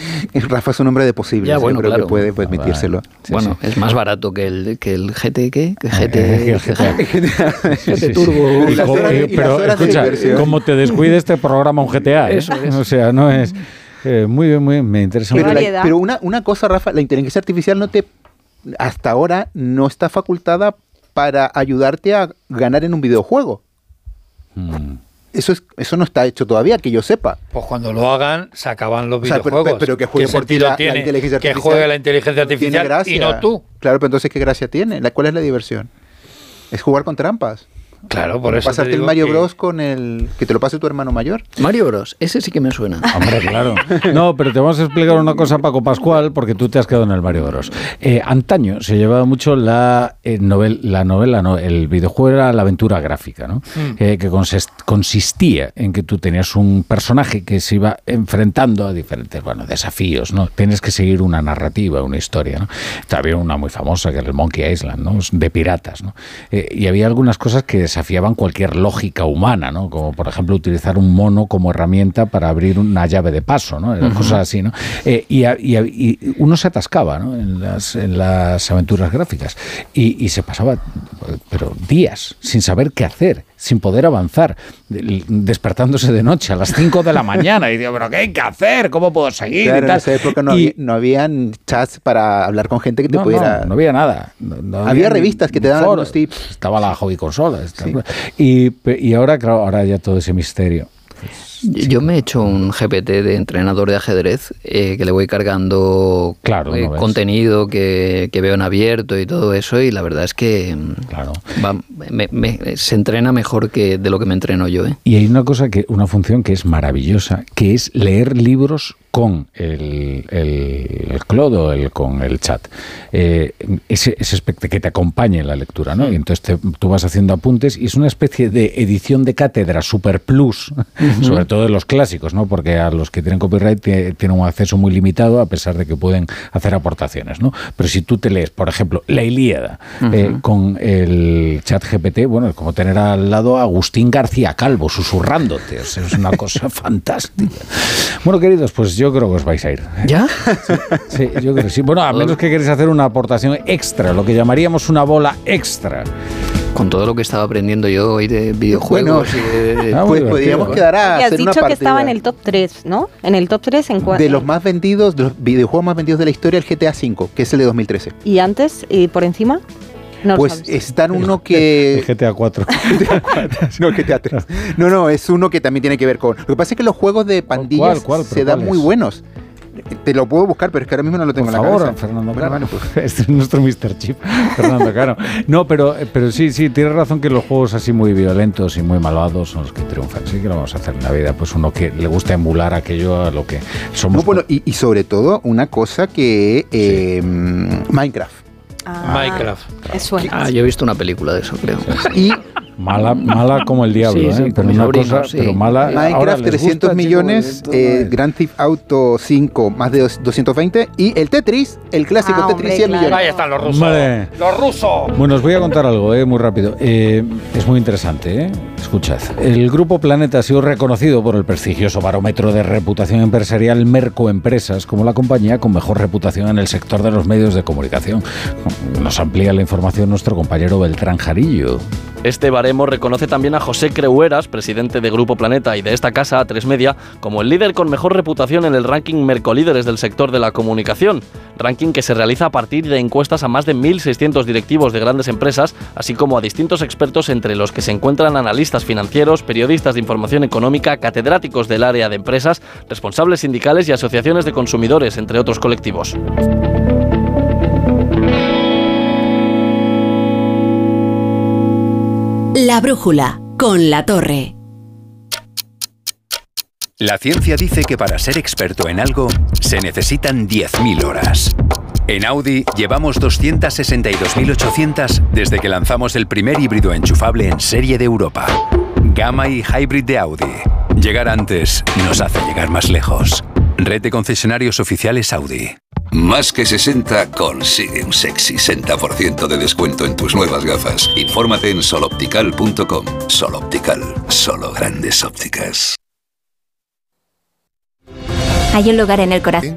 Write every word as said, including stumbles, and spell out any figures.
Rafa es un hombre de posibles, ya, bueno, yo creo claro. que puede permitírselo. Sí, bueno, sí. Es más barato que el, que el G T, ¿qué? Que G T, eh, el G T. G T Turbo. Y las horas, y pero las escucha, como te descuide este programa un G T A, ¿eh? Eso es. O sea, no es... Eh, muy bien, muy bien, me interesa. Pero, la, pero una, una cosa, Rafa, la inteligencia artificial no te... hasta ahora no está facultada para ayudarte a ganar en un videojuego. Hmm. Eso, es, eso no está hecho todavía, que yo sepa. Pues cuando lo hagan, se acaban los o sea, videojuegos. Pero, pero que juegue por ti la, tiene, la inteligencia artificial. Que juegue la inteligencia artificial y no tú. Claro, pero entonces, ¿qué gracia tiene? ¿Cuál es la diversión? Es jugar con trampas. Claro, por eso Pasarte te digo el Mario que... Bros con el... que te lo pase tu hermano mayor. Mario Bros, ese sí que me suena. Hombre, claro. No, pero te vamos a explicar una cosa, Paco Pascual, porque tú te has quedado en el Mario Bros. Eh, antaño se llevaba mucho la, eh, novel, la novela, no, el videojuego era la aventura gráfica, ¿no? Mm. Eh, que consist, consistía en que tú tenías un personaje que se iba enfrentando a diferentes, bueno, desafíos, ¿no? Tienes que seguir una narrativa, una historia, ¿no? Había una muy famosa que era el Monkey Island, ¿no? De piratas, ¿no? Eh, y había algunas cosas que desafiaban cualquier lógica humana, ¿no? Como por ejemplo utilizar un mono como herramienta para abrir una llave de paso, ¿no? Uh-huh. Cosas así, ¿no? Eh, y, y, y uno se atascaba, ¿no? En las, en las aventuras gráficas y, y se pasaba, pero días sin saber qué hacer, sin poder avanzar, despertándose de noche a las cinco de la mañana y digo, pero ¿qué hay que hacer? ¿Cómo puedo seguir? Claro, y tal. en esa época no, y, había, no habían chats para hablar con gente que te no, pudiera... No, no había nada. No, no había, había revistas que te daban algunos tips. Estaba la hobby consola. Sí. Y, y ahora, claro, ahora ya todo ese misterio. Pues, yo me he hecho un G P T de entrenador de ajedrez eh, que le voy cargando claro, eh, ¿no contenido que, que veo en abierto y todo eso, y la verdad es que claro. va, me, me, se entrena mejor que de lo que me entreno yo. ¿eh? Y hay una cosa, que una función que es maravillosa, que es leer libros con el, el, el clodo, el, con el chat. Eh, ese, ese aspecto que te acompañe en la lectura, ¿no? Y entonces te, tú vas haciendo apuntes y es una especie de edición de cátedra super plus, uh-huh. sobre todo de los clásicos, ¿no? Porque a los que tienen copyright t- tienen un acceso muy limitado a pesar de que pueden hacer aportaciones, ¿no? Pero si tú te lees, por ejemplo, la Ilíada uh-huh. eh, con el chat G P T, bueno, es como tener al lado a Agustín García Calvo susurrándote, o sea, es una cosa fantástica. Bueno, queridos, pues yo creo que os vais a ir. ¿Ya? Sí, sí, yo creo que sí. Bueno, a menos que queréis hacer una aportación extra, lo que llamaríamos una bola extra. Con todo lo que estaba aprendiendo yo hoy de videojuegos. Bueno, y de... ah, pues podríamos quedar a y has hacer una dicho partida. Que estaba en el top tres, ¿no? En el top tres en cuatro. De los más vendidos, de los videojuegos más vendidos de la historia, el G T A cinco, que es el de dos mil trece. ¿Y antes, y por encima? No pues está en uno que... El G T A cuatro. G T A cuatro. No, G T A tres. No, no, es uno que también tiene que ver con... Lo que pasa es que los juegos de pandillas ¿Cuál, cuál, se dan muy es? buenos. Te lo puedo buscar, pero es que ahora mismo no lo tengo por en la favor, cabeza. Fernando bueno, Caro. bueno, pues. Este es nuestro mister Chip, Fernando Caro. No, pero, pero sí, sí, tienes razón que los juegos así muy violentos y muy malvados son los que triunfan. Sí que lo vamos a hacer en la vida. Pues uno que le gusta emular aquello a lo que somos. No, bueno, y, y sobre todo una cosa que... Eh, sí. Minecraft. Ah, Minecraft. Eso es. Ah, yo he visto una película de eso, creo. Y... Mala, mala como el diablo, sí, sí, ¿eh? Pero una sobrino, cosa, sí. pero mala. Minecraft trescientos millones, eh, no Grand Theft Auto cinco más de doscientos veinte y el Tetris, el clásico ah, Tetris hombre, cien claro. millones. Ahí están los rusos. Vale. Los rusos. Bueno, os voy a contar algo, eh, muy rápido. Eh, es muy interesante, ¿eh? Escuchad. El Grupo Planeta ha sido reconocido por el prestigioso barómetro de reputación empresarial Merco Empresas como la compañía con mejor reputación en el sector de los medios de comunicación. Nos amplía la información nuestro compañero Beltrán Jarillo. Este baremo reconoce también a José Creueras, presidente de Grupo Planeta y de esta casa, A tres Media, como el líder con mejor reputación en el ranking Mercolíderes del sector de la comunicación, ranking que se realiza a partir de encuestas a más de mil seiscientos directivos de grandes empresas, así como a distintos expertos entre los que se encuentran analistas financieros, periodistas de información económica, catedráticos del área de empresas, responsables sindicales y asociaciones de consumidores, entre otros colectivos. La brújula, con La Torre. La ciencia dice que para ser experto en algo se necesitan diez mil horas. En Audi llevamos doscientas sesenta y dos mil ochocientas desde que lanzamos el primer híbrido enchufable en serie de Europa. Gamma y Hybrid de Audi. Llegar antes nos hace llegar más lejos. Red de concesionarios oficiales Audi. Más que sesenta consigue un sexy sesenta por ciento de descuento en tus nuevas gafas. Infórmate en soloptical punto com. Soloptical, solo grandes ópticas. Hay un lugar en el corazón.